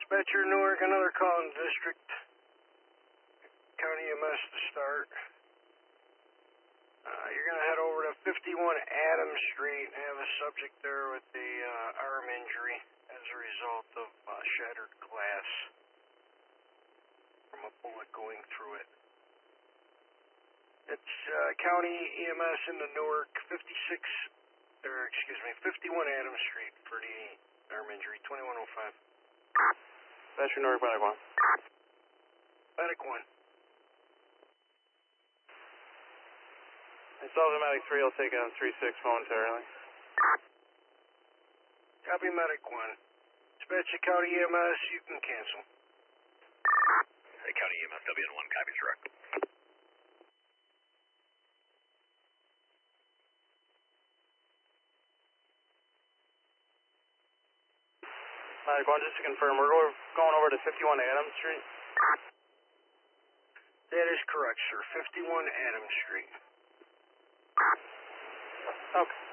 Dispatcher Newark, another call in district. County EMS to start. You're going to head over to 51 Adams Street and have a subject there with a arm injury as a result of shattered glass from a bullet going through it. It's County EMS in the Newark, 51 Adams Street for the arm injury, 2105. Dispatcher Newark, Medic 1. Medic 1. I still have the Medic 3, I'll take it on 3-6 momentarily. Copy Medic 1. Dispatch to County EMS, you can cancel. Hey, County EMS, WN1, copy, direct. Medic 1, just to confirm, we're going over to 51 Adams Street? That is correct, sir. 51 Adams Street. Okay.